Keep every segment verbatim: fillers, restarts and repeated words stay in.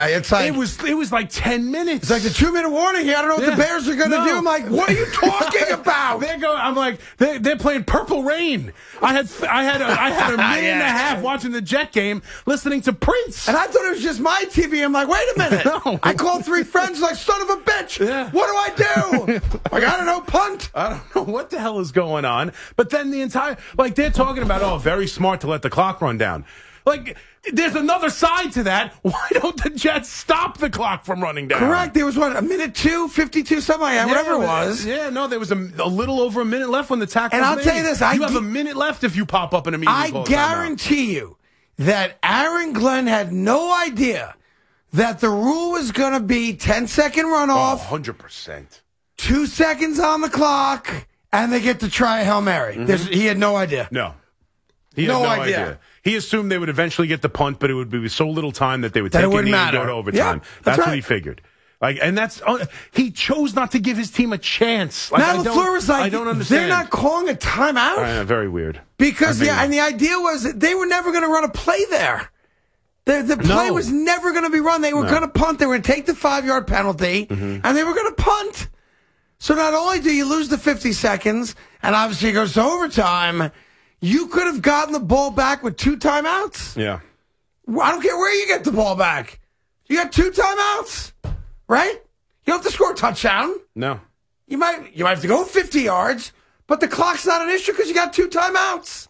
It's like, it was it was like ten minutes. It's like the two-minute warning here. I don't know what Yeah. the Bears are going to No. do. I'm like, what are you talking about? They're going. I'm like, they're, they're playing Purple Rain. I had I had a, I had a minute Yeah. and a half watching the Jet game, listening to Prince. And I thought it was just my T V. I'm like, wait a minute. No. I called three friends like, son of a bitch. Yeah. What do I do? Like, I don't know, punt. I don't know what the hell is going on. But then the entire, like, they're talking about, oh, very smart to let the clock run down. Like, there's another side to that. Why don't the Jets stop the clock from running down? Correct. There was, what, a minute two, fifty-two, something like that, Yeah, whatever it but- was. Yeah, no, there was a, a little over a minute left when the tackle And was I'll made. tell you this, I You have gu- a minute left if you pop up in a meeting. I guarantee you that Aaron Glenn had no idea that the rule was going to be ten-second Oh, runoff, one hundred percent. two seconds on the clock, and they get to try a Hail Mary. There's- He had no idea. No. He No had no idea. idea. He assumed they would eventually get the punt, but it would be with so little time that they would That take it a wouldn't knee and matter. go to overtime. Yeah, that's that's what right. he figured. Like, and that's uh, he chose not to give his team a chance. Like, Now I don't- LaFleur was like, I don't understand. they're not calling a timeout Uh, very weird. because I mean- yeah, and the idea was that they were never going to run a play there. The, the play No. was never going to be run. They were No. going to punt. They were going to take the five-yard penalty, and they were going to punt. So not only do you lose the fifty seconds, and obviously it goes to overtime, you could have gotten the ball back with two timeouts. Yeah. I don't care where you get the ball back. You got two timeouts, right? You don't have to score a touchdown. No. You might you might have to go fifty yards, but the clock's not an issue because you got two timeouts.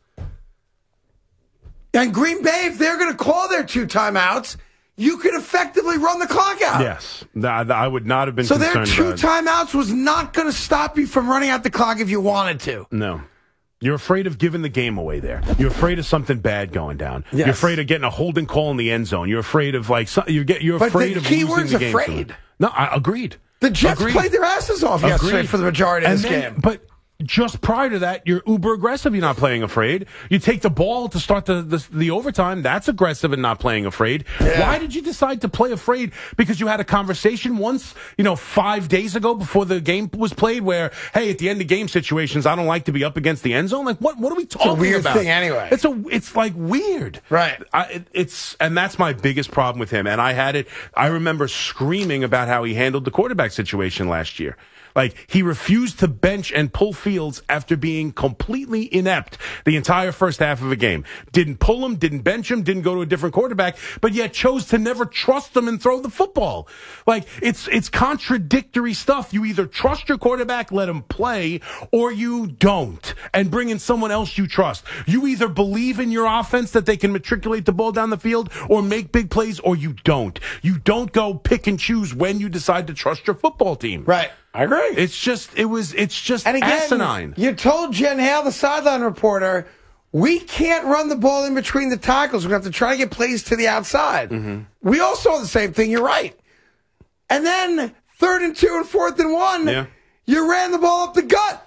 And Green Bay, if they're going to call their two timeouts, you could effectively run the clock out. Yes. Th- I would not have been So their concerned two about it. timeouts was not going to stop you from running out the clock if you wanted to. No. You're afraid of giving the game away there. You're afraid of something bad going down. Yes. You're afraid of getting a holding call in the end zone. You're afraid of like so, you get. You're But afraid the of key losing word's the game. afraid. No, I agreed. The Jets Agreed. played their asses off yesterday Agreed. for the majority of And this then- game. But just prior to that, you're uber aggressive. You're not playing afraid. You take the ball to start the the, the overtime. That's aggressive and not playing afraid. Yeah. Why did you decide to play afraid? Because you had a conversation once, you know, five days ago before the game was played, where hey, at the end of game situations, I don't like to be up against the end zone. Like what? What are we talking about? It's a weird thing anyway. It's a. It's like weird, Right. I, it, it's and that's my biggest problem with him. And I had it. I remember screaming about how he handled the quarterback situation last year. Like, he refused to bench and pull Fields after being completely inept the entire first half of a game. Didn't pull him, didn't bench him, didn't go to a different quarterback, but yet chose to never trust him and throw the football. Like, it's it's contradictory stuff. You either trust your quarterback, let him play, or you don't, and bring in someone else you trust. You either believe in your offense that they can matriculate the ball down the field or make big plays, or you don't. You don't go pick and choose when you decide to trust your football team. Right. I agree. It's just, it was, it's just And again, asinine. you told Jen Hale, the sideline reporter, we can't run the ball in between the tackles. We're going to have to try to get plays to the outside. Mm-hmm. We all saw the same thing. You're right. And then third and two and fourth and one, Yeah. you ran the ball up the gut.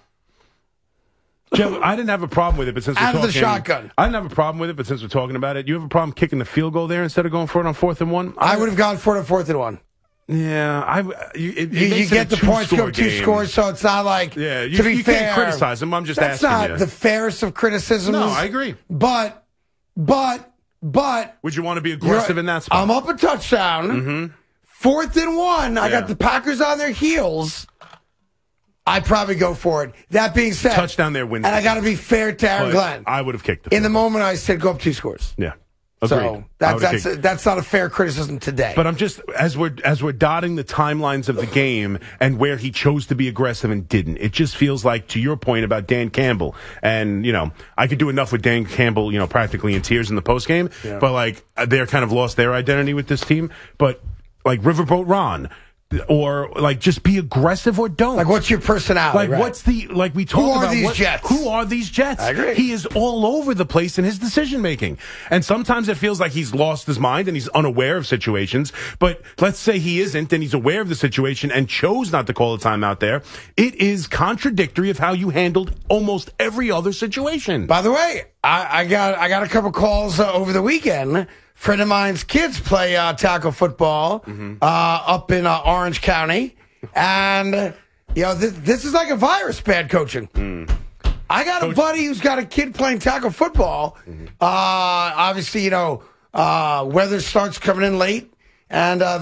Jeff, I didn't have a problem with it, but since we're Out of talking, the shotgun. I didn't have a problem with it, but since we're talking about it, you have a problem kicking the field goal there instead of going for it on fourth and one? I would have gone for it fourth and one. Yeah, I. You, it, it You, you makes get it the a points, go two-score two game. scores, so it's not like, Yeah, you, to be you fair, can't criticize him. I'm just that's asking not you. the fairest of criticisms. No, I agree. But, but, but. Would you want to be aggressive You're- in that spot? I'm up a touchdown. Mm-hmm. Fourth and one. I Yeah. got the Packers on their heels. I'd probably go for it. That being said, Touchdown there wins. and I got to be fair to Aaron But Glenn. I would have kicked the In the field. moment, I said go up two scores. Yeah, agreed. So I that's would have that's kicked- that's not a fair criticism today. But I'm just as we're as we're dotting the timelines of the game and where he chose to be aggressive and didn't. It just feels like, to your point about Dan Campbell, and you know, I could do enough with Dan Campbell, you know, practically in tears in the postgame. Yeah. But like they're kind of lost their identity with this team. But like Riverboat Ron, or like just be aggressive or don't. like, what's your personality? Like, right? what's the, like we talked Who are about. these what, Jets? Who are these Jets? I agree. He is all over the place in his decision making. And sometimes it feels like he's lost his mind and he's unaware of situations. But let's say he isn't and he's aware of the situation and chose not to call a timeout there. It is contradictory of how you handled almost every other situation. By the way, I, I got I got a couple calls uh, over the weekend. Friend of mine's kids play uh, tackle football Mm-hmm. uh, up in uh, Orange County, and uh, you know th- this is like a virus. Bad coaching. Mm. I got a buddy who's got a kid playing tackle football. Mm-hmm. Uh, obviously, you know, uh, weather starts coming in late, And uh,